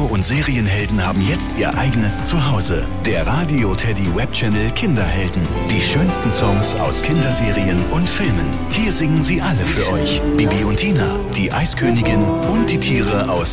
Radio- und Serienhelden haben jetzt ihr eigenes Zuhause. Der Radio Teddy Webchannel Kinderhelden. Die schönsten Songs aus Kinderserien und Filmen. Hier singen sie alle für euch. Bibi und Tina, die Eiskönigin und die Tiere aus